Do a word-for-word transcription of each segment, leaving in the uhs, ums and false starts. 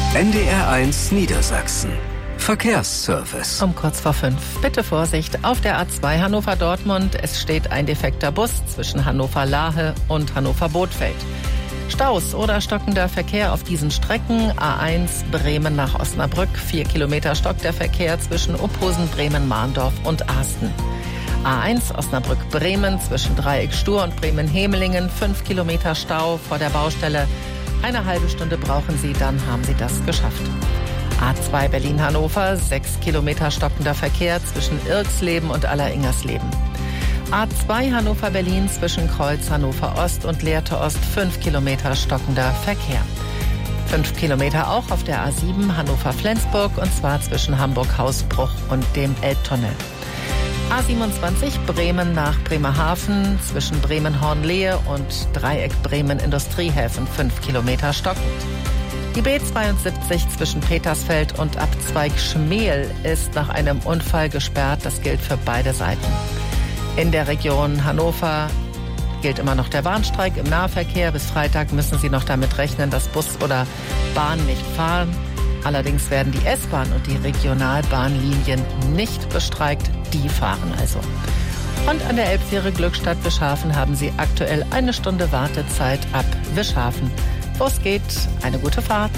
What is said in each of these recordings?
N D R eins Niedersachsen. Verkehrsservice. Um kurz vor fünf. Bitte Vorsicht auf der A zwei Hannover-Dortmund. Es steht ein defekter Bus zwischen Hannover-Lahe und Hannover-Bothfeld. Staus oder stockender Verkehr auf diesen Strecken. A eins Bremen nach Osnabrück. Vier Kilometer stockt der Verkehr zwischen Uphusen, Bremen, Mahndorf und Asten. A eins Osnabrück-Bremen zwischen Dreieck-Stur und Bremen-Hemelingen. Fünf Kilometer Stau vor der Baustelle. Eine halbe Stunde brauchen Sie, dann haben Sie das geschafft. A zwei Berlin-Hannover, sechs Kilometer stockender Verkehr zwischen Irxleben und Alleringers-Leben. A zwei Hannover-Berlin zwischen Kreuz Hannover-Ost und Lehrte Ost, fünf Kilometer stockender Verkehr. Fünf Kilometer auch auf der A sieben Hannover-Flensburg, und zwar zwischen Hamburg-Hausbruch und dem Elbtunnel. A siebenundzwanzig Bremen nach Bremerhaven zwischen Bremen-Hornlehe und Dreieck Bremen-Industriehäfen, fünf Kilometer stockend. Die B zweiundsiebzig zwischen Petersfeld und Abzweig Schmel ist nach einem Unfall gesperrt. Das gilt für beide Seiten. In der Region Hannover gilt immer noch der Bahnstreik im Nahverkehr. Bis Freitag müssen Sie noch damit rechnen, dass Bus oder Bahn nicht fahren. Allerdings werden die S-Bahn und die Regionalbahnlinien nicht bestreikt. Die fahren also. Und an der Elbfähre Glückstadt-Wischhafen haben Sie aktuell eine Stunde Wartezeit ab Wischhafen. Wo es geht, eine gute Fahrt.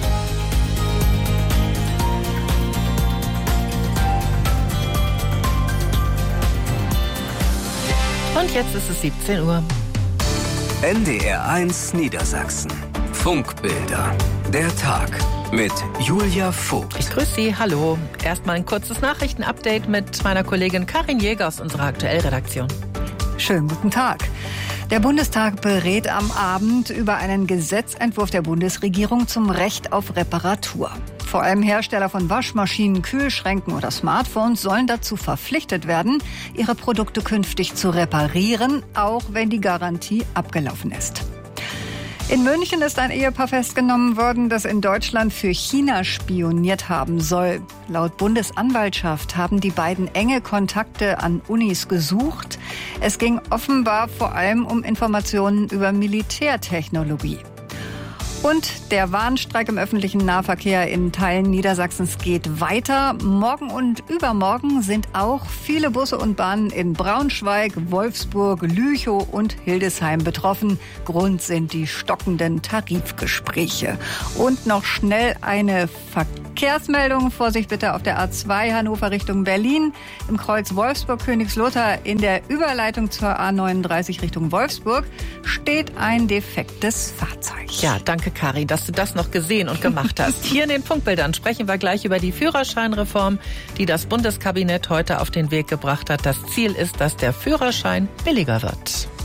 Und jetzt ist es siebzehn Uhr. N D R eins Niedersachsen. Funkbilder. Der Tag mit Julia Vogt. Ich grüße Sie, hallo. Erstmal ein kurzes Nachrichtenupdate mit meiner Kollegin Karin Jäger aus unserer Aktuellredaktion. Schönen guten Tag. Der Bundestag berät am Abend über einen Gesetzentwurf der Bundesregierung zum Recht auf Reparatur. Vor allem Hersteller von Waschmaschinen, Kühlschränken oder Smartphones sollen dazu verpflichtet werden, ihre Produkte künftig zu reparieren, auch wenn die Garantie abgelaufen ist. In München ist ein Ehepaar festgenommen worden, das in Deutschland für China spioniert haben soll. Laut Bundesanwaltschaft haben die beiden enge Kontakte an Unis gesucht. Es ging offenbar vor allem um Informationen über Militärtechnologie. Und der Warnstreik im öffentlichen Nahverkehr in Teilen Niedersachsens geht weiter. Morgen und übermorgen sind auch viele Busse und Bahnen in Braunschweig, Wolfsburg, Lüchow und Hildesheim betroffen. Grund sind die stockenden Tarifgespräche. Und noch schnell eine Verkehrsmeldung. Vorsicht bitte auf der A zwei Hannover Richtung Berlin. Im Kreuz Wolfsburg-Königslotter in der Überleitung zur A neununddreißig Richtung Wolfsburg steht ein defektes Fahrzeug. Ja, danke Kari, dass du das noch gesehen und gemacht hast. Hier in den Funkbildern sprechen wir gleich über die Führerscheinreform, die das Bundeskabinett heute auf den Weg gebracht hat. Das Ziel ist, dass der Führerschein billiger wird.